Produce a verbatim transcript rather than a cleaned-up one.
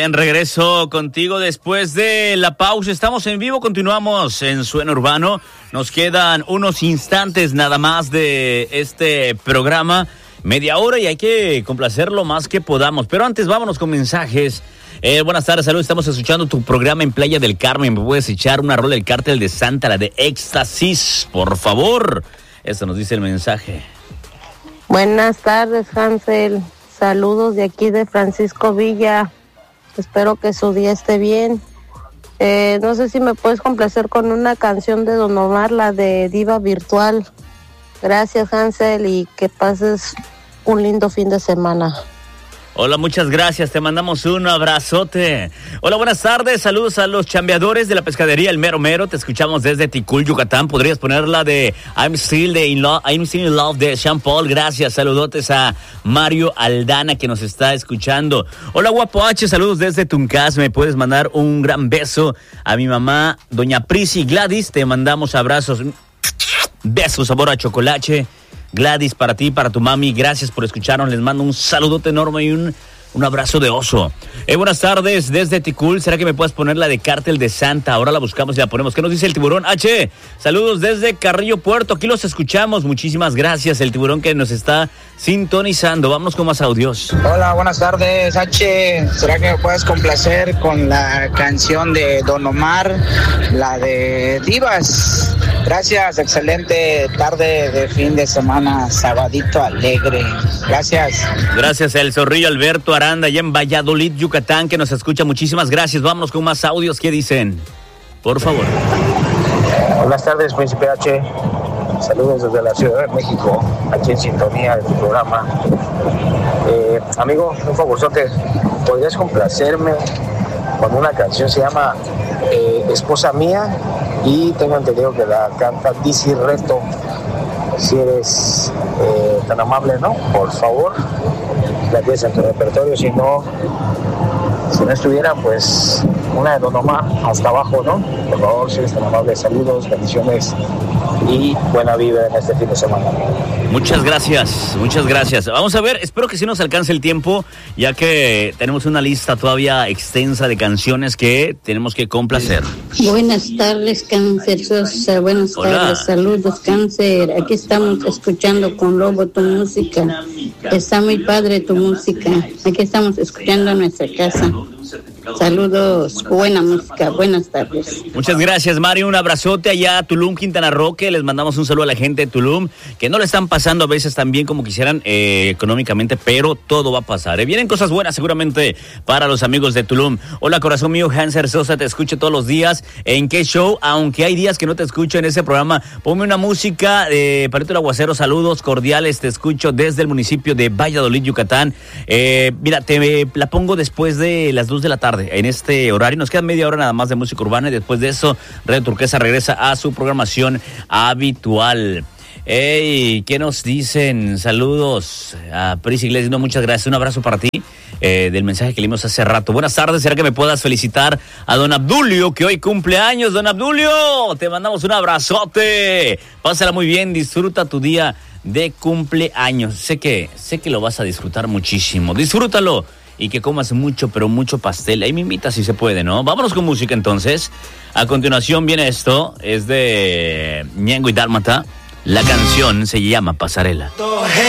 En regreso contigo después de la pausa. Estamos en vivo, continuamos en Suena Urbano. Nos quedan unos instantes nada más de este programa, media hora, y hay que complacer lo más que podamos. Pero antes vámonos con mensajes. Eh, buenas tardes, saludos, estamos escuchando tu programa en Playa del Carmen. ¿Me puedes echar una rola del Cártel de Santa, la de Éxtasis, por favor? Eso nos dice el mensaje. Buenas tardes, Hansel. Saludos de aquí de Francisco Villa. Espero que su día esté bien. Eh, no sé si me puedes complacer con una canción de Don Omar, la de Diva Virtual. Gracias, Hansel, y que pases un lindo fin de semana. Hola, muchas gracias, te mandamos un abrazote. Hola, buenas tardes, saludos a los chambeadores de la pescadería El Mero Mero. Te escuchamos desde Ticul, Yucatán. ¿Podrías poner la de I'm Still, de in Love, I'm Still in Love de Sean Paul? Gracias, saludotes a Mario Aldana que nos está escuchando. Hola, guapo H, saludos desde Tuncas. Me puedes mandar un gran beso a mi mamá, doña Prisi Gladys. Te mandamos abrazos, besos, sabor a chocolate. Gladys, para ti, para tu mami, gracias por escucharnos. Les mando un saludote enorme y un, un abrazo de oso. Eh, buenas tardes desde Ticul. ¿Será que me puedes poner la de Cártel de Santa? Ahora la buscamos y la ponemos. ¿Qué nos dice el Tiburón H? Saludos desde Carrillo Puerto. Aquí los escuchamos. Muchísimas gracias, el Tiburón que nos está sintonizando. Vámonos con más audios. Hola, buenas tardes, H. ¿Será que me puedes complacer con la canción de Don Omar, la de Divas? Gracias, excelente tarde de fin de semana, sabadito alegre. Gracias. Gracias, el Zorrillo Alberto Aranda, allá en Valladolid, Yucatán, que nos escucha. Muchísimas gracias. Vámonos con más audios. ¿Qué dicen? Por favor. Buenas tardes, Príncipe H. Saludos desde la Ciudad de México, aquí en sintonía de tu programa. Eh, amigo, un favorzote, ¿podrías complacerme con una canción? Se llama eh, Esposa Mía, y tengo entendido que la canta Dizzy Reto. Si eres eh, tan amable, ¿no? Por favor, la pieza en tu repertorio. Si no, si no estuviera, pues una de Don Omar, hasta abajo, ¿no? Por favor, si eres tan amable, saludos, bendiciones y buena vida en este fin de semana. Muchas gracias, muchas gracias. Vamos a ver, espero que sí nos alcance el tiempo, ya que tenemos una lista todavía extensa de canciones que tenemos que complacer. Buenas tardes, Cáncer. Buenas Hola. tardes, saludos, Cáncer. Aquí estamos escuchando con Lobo tu música. Está muy padre tu música. Aquí estamos escuchando en nuestra casa. Saludos, buena música, buenas tardes. Muchas gracias, Mario, un abrazote allá a Tulum, Quintana Roo, que les mandamos un saludo a la gente de Tulum, que no le están pasando a veces tan bien como quisieran eh, económicamente, pero todo va a pasar, ¿eh? Vienen cosas buenas seguramente para los amigos de Tulum. Hola, corazón mío, Hanser Sosa, te escucho todos los días. ¿En qué show? Aunque hay días que no te escucho en ese programa, ponme una música de Palito el Aguacero, saludos cordiales, te escucho desde el municipio de Valladolid, Yucatán. Eh, mira, te la pongo después de las dos de la tarde. En este horario nos queda media hora nada más de música urbana, y después de eso Radio Turquesa regresa a su programación habitual. Hey, ¿qué nos dicen? Saludos a Pris Iglesias, no, muchas gracias, un abrazo para ti, eh, del mensaje que leímos hace rato. Buenas tardes, ¿será que me puedas felicitar a don Abdulio, que hoy cumple años? Don Abdulio, te mandamos un abrazote, pásala muy bien, disfruta tu día de cumpleaños, sé que, sé que lo vas a disfrutar muchísimo, disfrútalo. Y que comas mucho, pero mucho pastel. Ahí me invitas si se puede, ¿no? Vámonos con música entonces. A continuación viene esto. Es de Ñengo y Dálmata. La canción se llama Pasarela.